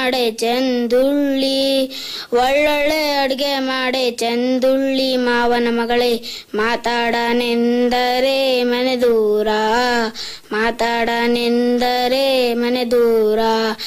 ಮಾಡೆ ಚಂದುಳ್ಳಿ, ಒಳ್ಳೊಳ್ಳೆ ಅಡ್ಗೆ ಮಾಡೆ ಚಂದುಳ್ಳಿ. ಮಾವನ ಮಗಳೇ ಮಾತಾಡನೆಂದರೆ ಮನೆ ದೂರ, ಮಾತಾಡನೆಂದರೆ ಮನೆ ದೂರ.